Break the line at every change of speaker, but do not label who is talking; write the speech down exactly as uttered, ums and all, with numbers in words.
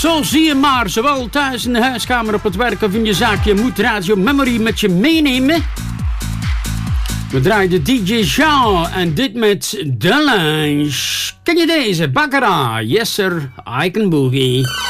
Zo zie je maar, zowel thuis in de huiskamer, op het werk of in je zaak. Je moet Radio Memory met je meenemen. We draaien D J Jean en dit met Delange. Ken je deze? Baccarat. Yes sir, I can boogie.